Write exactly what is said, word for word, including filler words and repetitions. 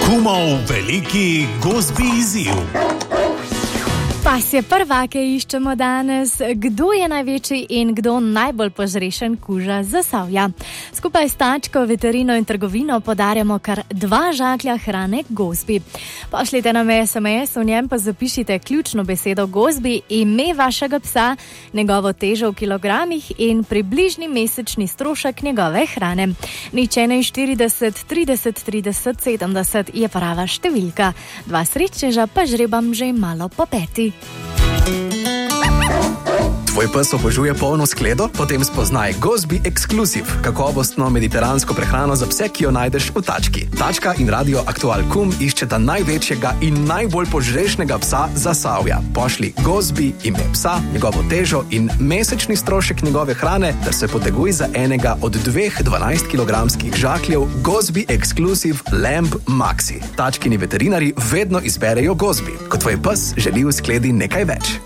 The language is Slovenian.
Kumov veliki gozbi izziv. Pasje prvake iščemo danes, kdo je največji in kdo najbolj požrešen kuža Zasavja. Skupaj s tačko, veterino in trgovino podarjamo kar dva žaklja hrane gozbi. Pošljite nam es em es, v njem pa zapišite ključno besedo gozbi, ime vašega psa, njegovo težo v kilogramih in približni mesečni strošek njegove hrane. Nič enainštirideset, trideset, trideset, sedemdeset je prava številka. Dva srečneža pa žrebam že malo po peti. Tvoj pes obožuje polno skledo? Potem spoznaj Gozbi Exclusive, kakovostno mediteransko prehrano za pse, ki jo najdeš v tački. Tačka in Radio Aktual Kum iščeta največjega in najbolj požrešnega psa Zasavja. Pošli Gozbi, ime psa, njegovo težo in mesečni strošek njegove hrane, ter se poteguj za enega od dveh dvanajstkilogramskih žakljev Gozbi Exclusive Lamb Maxi. Tačkini veterinari vedno izberejo Gozbi, ko tvoj pes želi v skledi nekaj več.